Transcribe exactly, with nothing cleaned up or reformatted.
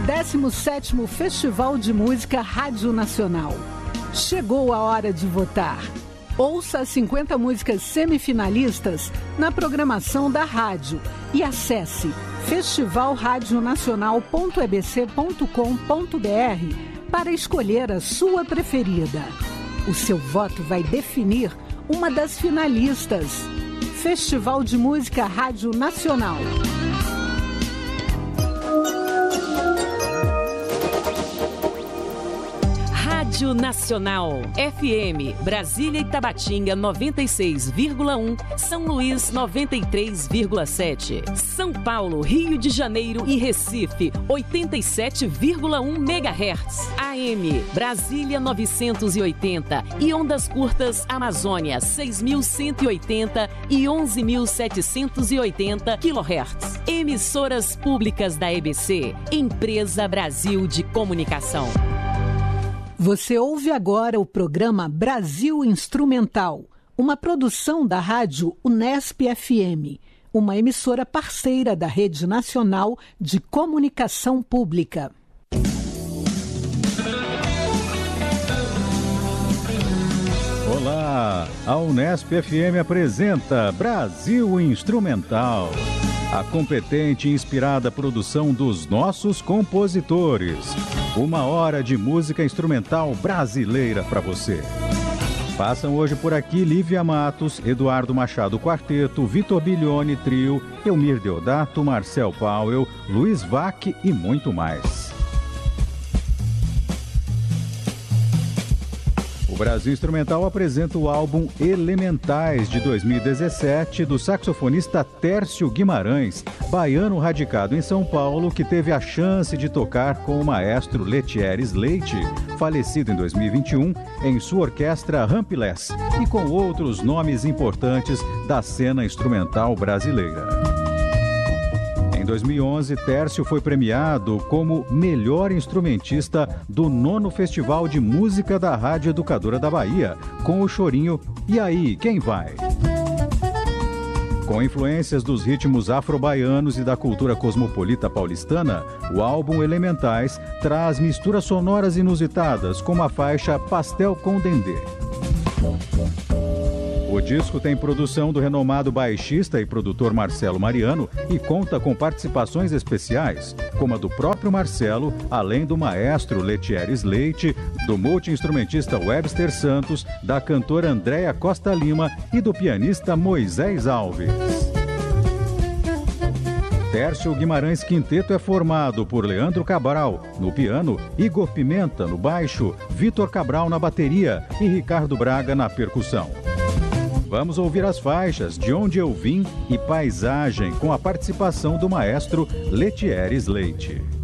décimo sétimo Festival de Música Rádio Nacional. Chegou a hora de votar. Ouça as cinquenta músicas semifinalistas na programação da rádio e acesse festival radio nacional ponto e b c ponto com ponto b r para escolher a sua preferida. O seu voto vai definir uma das finalistas. Festival de Música Rádio Nacional. Rádio Nacional, F M, Brasília e Tabatinga noventa e seis vírgula um, São Luís noventa e três vírgula sete, São Paulo, Rio de Janeiro e Recife oitenta e sete vírgula um megahertz, A M, Brasília novecentos e oitenta e ondas curtas Amazônia seis mil cento e oitenta e onze mil setecentos e oitenta quilohertz. Emissoras públicas da E B C, Empresa Brasil de Comunicação. Você ouve agora o programa Brasil Instrumental, uma produção da rádio Unesp F M, uma emissora parceira da Rede Nacional de Comunicação Pública. Olá, a Unesp F M apresenta Brasil Instrumental, a competente e inspirada produção dos nossos compositores. Uma hora de música instrumental brasileira para você. Passam hoje por aqui Lívia Matos, Eduardo Machado Quarteto, Vitor Bilione Trio, Elmir Deodato, Marcel Powell, Luiz Vac e muito mais. O Brasil Instrumental apresenta o álbum Elementais de dois mil e dezessete do saxofonista Tércio Guimarães, baiano radicado em São Paulo, que teve a chance de tocar com o maestro Letieres Leite, falecido em dois mil e vinte e um, em sua orquestra Rampilés, e com outros nomes importantes da cena instrumental brasileira. Em dois mil e onze, Tércio foi premiado como melhor instrumentista do nono Festival de Música da Rádio Educadora da Bahia, com o chorinho E Aí, Quem Vai? Com influências dos ritmos afro-baianos e da cultura cosmopolita paulistana, o álbum Elementais traz misturas sonoras inusitadas, como a faixa Pastel com Dendê. O disco tem produção do renomado baixista e produtor Marcelo Mariano e conta com participações especiais, como a do próprio Marcelo, além do maestro Letieres Leite, do multi-instrumentista Webster Santos, da cantora Andréa Costa Lima e do pianista Moisés Alves. Tércio Guimarães Quinteto é formado por Leandro Cabral no piano, Igor Pimenta no baixo, Vitor Cabral na bateria e Ricardo Braga na percussão. Vamos ouvir as faixas De Onde Eu Vim e Paisagem com a participação do maestro Letieres Leite.